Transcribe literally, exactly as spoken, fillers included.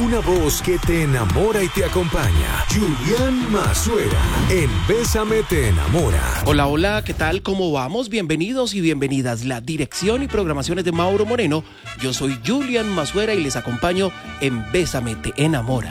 Una voz que te enamora y te acompaña. Julián Mazuera, en Bésame te enamora. Hola, hola, ¿qué tal? ¿Cómo vamos? Bienvenidos y bienvenidas. La dirección y programaciones de Mauro Moreno. Yo soy Julián Mazuera y les acompaño en Bésame te enamora.